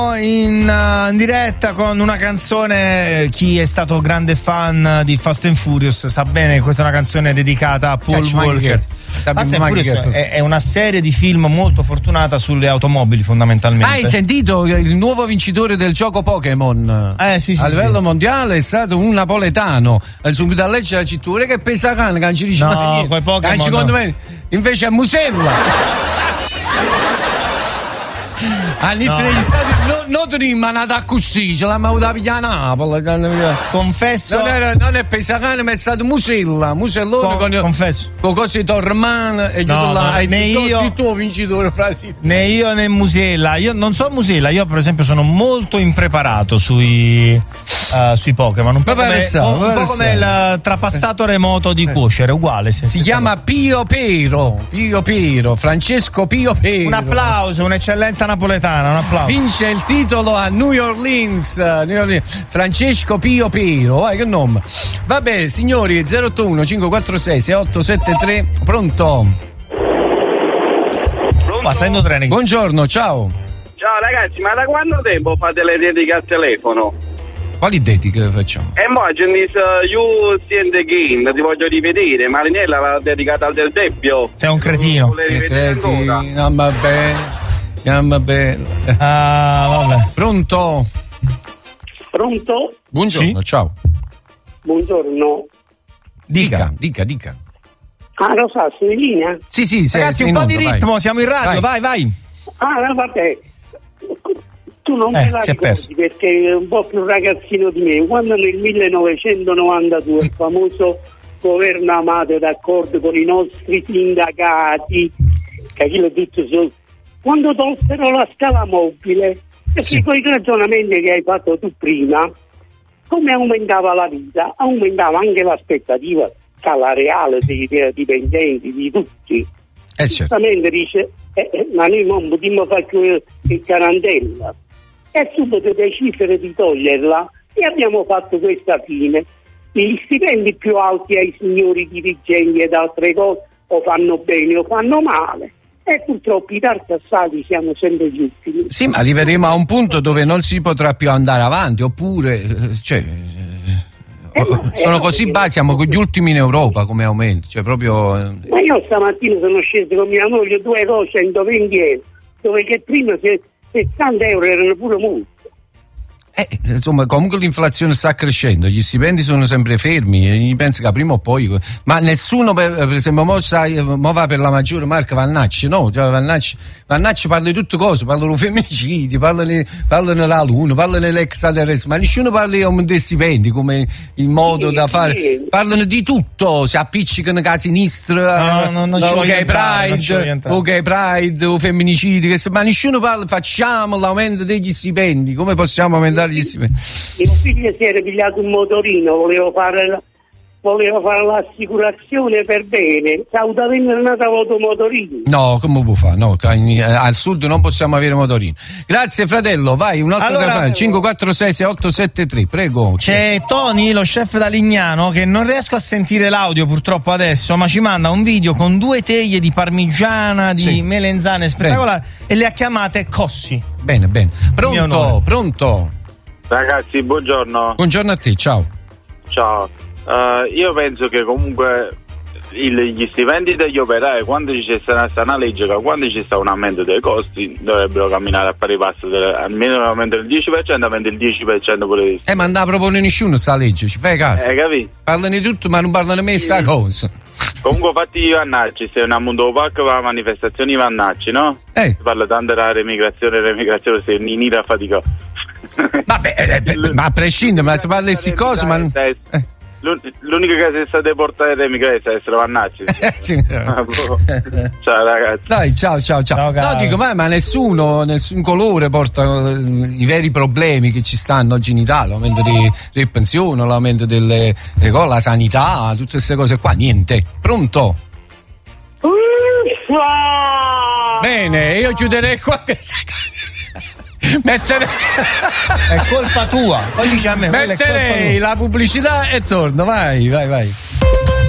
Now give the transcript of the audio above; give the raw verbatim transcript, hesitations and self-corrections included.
In, uh, in diretta con una canzone. Chi è stato grande fan di Fast and Furious sa bene che questa è una canzone dedicata a Paul cioè, Walker. Fast and Furious è, è una serie di film molto fortunata sulle automobili, fondamentalmente. Hai sentito il nuovo vincitore del gioco Pokémon? Eh sì, sì, a livello sì. mondiale è stato un napoletano. Subito a leggere la cintura che pesa cane, che non ci dice no, quei Pokémon no. Secondo me invece è Musella. All'inizio degli stati no, non ti rimanata così, ce l'abbiamo avuta a pigliare a Napoli. Confesso. Non, era, non è Pesacane, ma è stato Musella. Musellone con, con confesso. Con cose tormane e no, là. No, né io, il tuo vincitore, frasi. Né io né Musella. Io non so Musella, io per esempio sono molto impreparato sui, uh, sui Pokémon. Un po' come, sa, un, un po' come il trapassato remoto di cuocere, uguale. Si chiama Pio Pero. Pio Pero, Francesco Pio Pero. Un applauso, un'eccellenza napoletana. Un applauso. Vince il titolo a New Orleans, New Orleans. Francesco Pio Pero, eh, che nome. Vabbè, signori, zero otto uno cinque quattro sei sei otto sette tre. Pronto? Pronto? Passando treni. Buongiorno, ciao. Ciao ragazzi, ma da quanto tempo fate le dediche al telefono? Quali dediche facciamo? E mo' c'è this uh, You See the Game, ti voglio rivedere. Marinella l'ha dedicata al Del Debbio. Sei un cretino. Che cretino, no, vabbè. Chiama bella. Ah, vabbè. Pronto? Pronto? Buongiorno, sì. Ciao. Buongiorno. Dica, dica, dica. Ah, lo sa, sei in linea? Sì, sì, sei, ragazzi, sei un po' onda, di ritmo, vai. Siamo in radio, vai, vai. vai. Ah, vabbè. Tu non eh, me la ricordi perché è un po' più ragazzino di me. Quando nel millenovecentonovantadue il famoso governo Amato, d'accordo con i nostri sindacati, che chi l'ho detto solo, quando tolsero la scala mobile, perché sì. Con i ragionamenti che hai fatto tu prima, come aumentava la vita, aumentava anche l'aspettativa salariale dei dipendenti, di tutti. Eh, certo. Giustamente dice, eh, eh, ma noi non potremmo fare più il carantella. E subito decidere di toglierla e abbiamo fatto questa fine. Gli stipendi più alti ai signori dirigenti ed altre cose o fanno bene o fanno male. E purtroppo i tartassati siamo sempre gli ultimi. Sì, ma arriveremo a un punto dove non si potrà più andare avanti, oppure cioè, eh, no, sono eh, così bassi, siamo gli ultimi in Europa come aumento, cioè proprio. Ma io stamattina sono sceso con mia moglie due cose centoventi euro, dove che prima sessanta euro erano pure molto. Eh, insomma, comunque l'inflazione sta crescendo, gli stipendi sono sempre fermi, e penso che prima o poi, ma nessuno per, per esempio mo, sta, mo va per la maggiore marca Vannacci, no? Cioè, Vannacci, Vannacci parla di tutte cose, parlano di femminicidi, parlano, parlano della luna, parlano dell'extraterrestre, ma nessuno parla di aumento dei stipendi come il modo sì, da fare, sì. Parlano di tutto, si appiccicano a sinistra, no, no, non ci ok entrare, Pride, ok Pride, o femminicidi, che, ma nessuno parla, facciamo l'aumento degli stipendi, come possiamo aumentare? Mio figlio si era pigliato un motorino, volevo fare la, volevo fare l'assicurazione per bene, assolutamente non avevo avuto motorino. No, come può fare? No, al sud non possiamo avere motorino. Grazie fratello, vai, un altro allora, telefono, cinque quattro sei sei otto sette tre, prego. C'è Tony, lo chef da Lignano, che non riesco a sentire l'audio purtroppo adesso, ma ci manda un video con due teglie di parmigiana, di sì. melenzane spettacolari, bene. E le ha chiamate Cossi. Bene, bene. Pronto, pronto. Ragazzi, buongiorno. Buongiorno a te, ciao. Ciao. Uh, io penso che comunque il, gli stipendi degli operai, quando c'è stata una legge che quando c'è stato un aumento dei costi dovrebbero camminare a pari passo, almeno un aumento del dieci per cento, aumento del dieci per cento pure di... Eh, ma non la propone nessuno sta legge, ci fai caso? Eh, capito? Parlano di tutto ma non parlano mai di sta cosa. Comunque fatti i vannacci, se non mondo pacco va a manifestazioni vannacci, no? Eh. Si parla tanto della remigrazione, remigrazione, se ni da fatica. Vabbè, eh, eh, ma a prescindere, ma si parla di queste cose, ma... Eh. L'unica che si sta deportata è emigrata, essere vannacci. Ciao ragazzi. Dai, ciao, ciao, ciao. ciao no, dico, ma, ma nessuno, nessun colore porta uh, i veri problemi che ci stanno oggi in Italia, l'aumento delle pensioni, l'aumento delle eh, la sanità, tutte queste cose qua, niente. Pronto? Uffa! Bene, io chiuderei qua questa cosa. Mettere... è colpa tua. Poi dici a me, metterei la pubblicità e torno, vai, vai, vai.